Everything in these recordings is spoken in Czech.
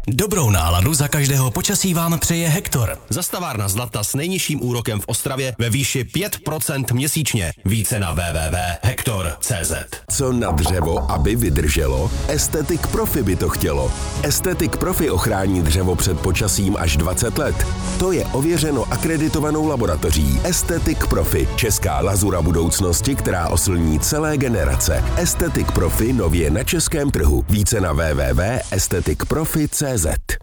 Dobrou náladu za každého počasí vám přeje Hektor. Zastavárna Zlata s nejnižším úrokem v Ostravě ve výši 5% měsíčně. Více na www.hektor.cz. Co na dřevo, aby vydrželo? Aesthetic Profi by to chtělo. Aesthetic Profi ochrání dřevo před počasím až 20 let. To je ověřeno akreditovanou laboratoří Aesthetic Profi, česká lazura budoucnosti, která oslní celé generace. Aesthetic Profi nově na českém trhu. Více na www.aestheticprofi.cz.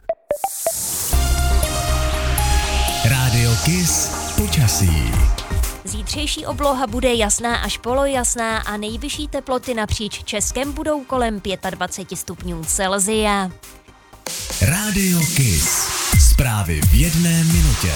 Rádio Kiss počasí. Zítřejší obloha bude jasná až polojasná a nejvyšší teploty napříč Českem budou kolem 25 stupňů Celsia. Rádio Kiss. Zprávy v 1 minutě.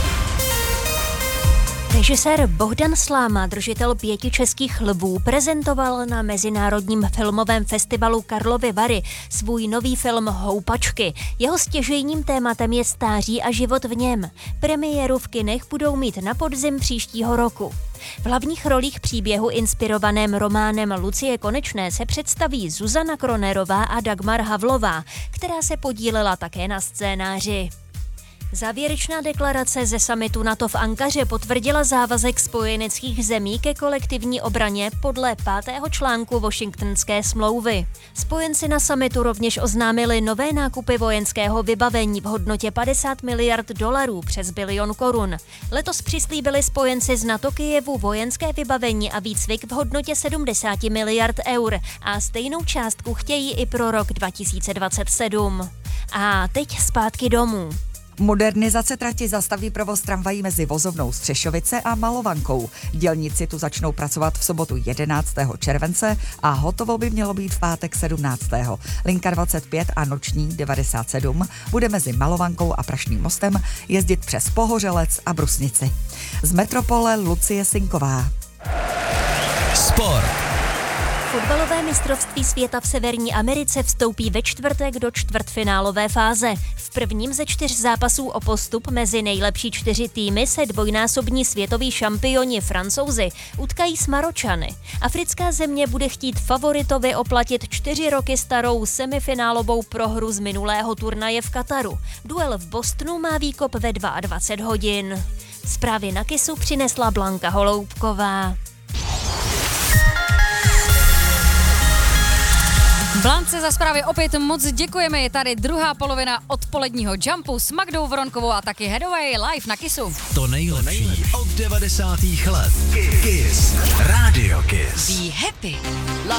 Režisér Bohdan Sláma, držitel 5 českých lvů, prezentoval na Mezinárodním filmovém festivalu Karlovy Vary svůj nový film Houpačky. Jeho stěžejním tématem je stáří a život v něm. Premiéru v kinech budou mít na podzim příštího roku. V hlavních rolích příběhu inspirovaném románem Lucie Konečné se představí Zuzana Kronerová a Dagmar Havlová, která se podílela také na scénáři. Závěrečná deklarace ze summitu NATO v Ankaře potvrdila závazek spojeneckých zemí ke kolektivní obraně podle 5. článku Washingtonské smlouvy. Spojenci na summitu rovněž oznámili nové nákupy vojenského vybavení v hodnotě 50 miliard dolarů přes bilion korun. Letos přislíbili spojenci z NATO Kyjevu vojenské vybavení a výcvik v hodnotě 70 miliard eur a stejnou částku chtějí i pro rok 2027. A teď zpátky domů. Modernizace trati zastaví provoz tramvají mezi vozovnou Střešovice a Malovankou. Dělníci tu začnou pracovat v sobotu 11. července a hotovo by mělo být v pátek 17. Linka 25 a noční 97 bude mezi Malovankou a Prašným mostem jezdit přes Pohořelec a Brusnici. Z metropole Lucie Sinková. Sport. Fotbalové mistrovství světa v Severní Americe vstoupí ve čtvrtek do čtvrtfinálové fáze. V prvním ze 4 zápasů o postup mezi nejlepší 4 týmy se dvojnásobní světoví šampioni Francouzi utkají s Maročany. Africká země bude chtít favoritovi oplatit 4 roky starou semifinálovou prohru z minulého turnaje v Kataru. Duel v Bostonu má výkop ve 22 hodin. Zprávy na Kissu přinesla Blanka Holoubková. Blance za zprávy opět moc děkujeme, je tady druhá polovina odpoledního Jumpu s Magdou Voronkovou a taky Headway live na Kissu. To nejlepší od 90. let. Kiss. Rádio Kiss. Be happy.